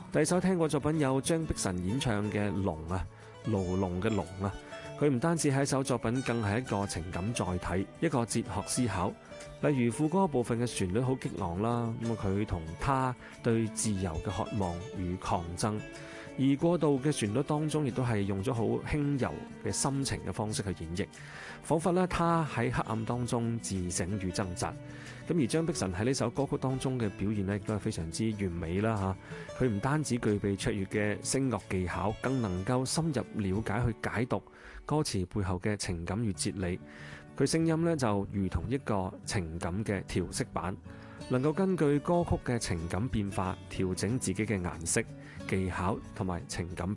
第二首聽過作品有張碧晨演唱嘅《龍》啊，牢籠嘅龍啊，佢唔單止係一首作品，更係一個情感載體，一個哲學思考。例如副歌部分嘅旋律好激昂啦，咁佢同他對自由嘅渴望與抗爭，而過渡嘅旋律當中亦都係用咗好輕柔嘅心情嘅方式去演繹，彷彿咧他喺黑暗當中自省與掙扎。咁而張碧晨喺呢首歌曲當中嘅表現呢，亦都係非常之完美啦嚇。佢唔單止具備卓越嘅聲樂技巧，更能夠深入了解去解讀歌詞背後嘅情感與哲理。佢聲音呢，就如同一個情感嘅調色板，能夠根據歌曲嘅情感變化調整自己嘅顏色、技巧同埋情感